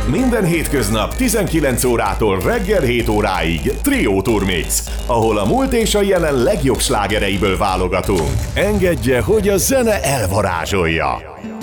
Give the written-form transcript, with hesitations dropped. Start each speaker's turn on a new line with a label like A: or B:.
A: Minden hétköznap 19 órától reggel 7 óráig Trio Turmix, ahol a múlt és a jelen legjobb slágereiből válogatunk. Engedje, hogy a zene elvarázsolja!